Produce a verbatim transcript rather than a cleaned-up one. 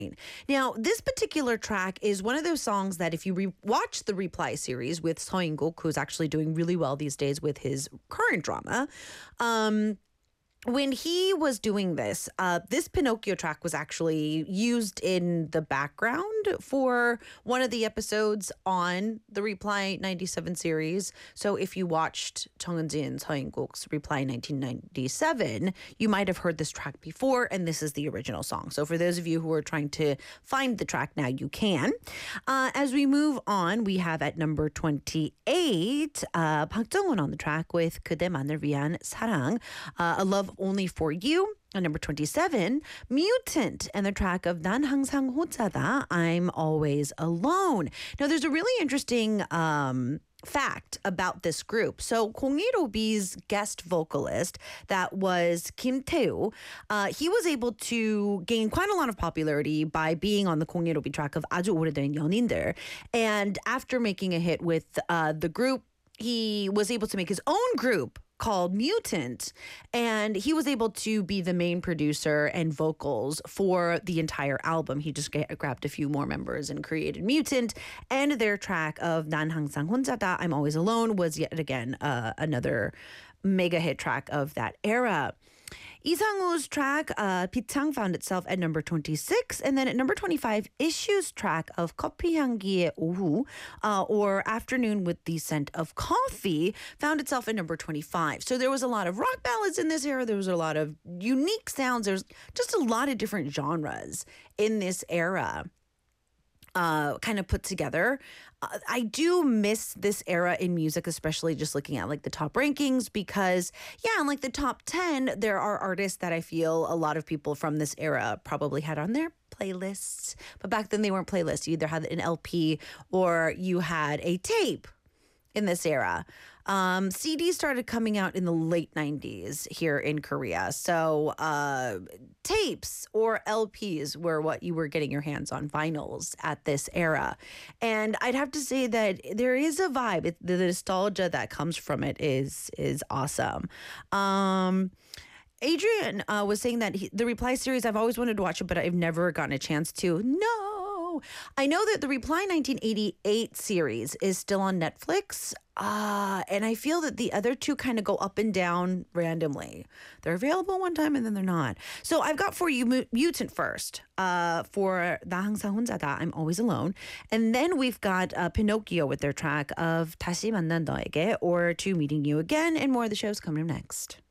Now, this particular track is one of those songs that if you re- watch the Reply series with Seo In-guk, who's actually doing really well these days with his current drama, um, when he was doing this, uh, this Pinocchio track was actually used in the background for one of the episodes on the Reply ninety-seven series. So if you watched Chung Eun-jin, Seo In-guk's Reply nineteen ninety-seven, you might have heard this track before, and this is the original song. So for those of you who are trying to find the track now, you can. Uh, as we move on, we have at number twenty-eight, uh, Park Jung-won on the track with 그대만을 위한 사랑, uh, a love only for you. And number twenty-seven, Mutant, and the track of 난 항상 혼자다, I'm always alone. Now, there's a really interesting um, fact about this group. So, 공일오비's guest vocalist, that was Kim Tae-woo, uh, he was able to gain quite a lot of popularity by being on the 공일오비 track of 아주 오래된 연인들. And after making a hit with uh, the group, he was able to make his own group called Mutant, and he was able to be the main producer and vocals for the entire album. He just g- grabbed a few more members and created Mutant, and their track of 난 항상 혼자다, I'm always alone, was yet again uh, another mega hit track of that era. Lee Sang-woo's track, uh, Pitang, found itself at number twenty-six. And then at number twenty-five, Issue's track of 커피 향기의 오후, uh, or Afternoon with the Scent of Coffee, found itself at number twenty-five. So there was a lot of rock ballads in this era. There was a lot of unique sounds. There's just a lot of different genres in this era. Uh, kind of put together. Uh, I do miss this era in music, especially just looking at like the top rankings, because yeah, in like the top ten, there are artists that I feel a lot of people from this era probably had on their playlists. But back then they weren't playlists. You either had an L P or you had a tape in this era. Um, C Ds started coming out in the late nineties here in Korea. So uh, tapes or L Ps were what you were getting your hands on, vinyls at this era. And I'd have to say that there is a vibe. It, the nostalgia that comes from it is is awesome. Um, Adrian uh, was saying that he, the Reply series, I've always wanted to watch it, but I've never gotten a chance to. No. I know that the Reply nineteen eighty-eight series is still on Netflix, uh, and I feel that the other two kind of go up and down randomly. They're available one time and then they're not. So I've got for you Mutant first, uh, for 나 항상 혼자다, I'm always alone. And then we've got uh, Pinocchio with their track of 다시 만난 너에게, or To Meeting You Again, and more of the show's coming up next.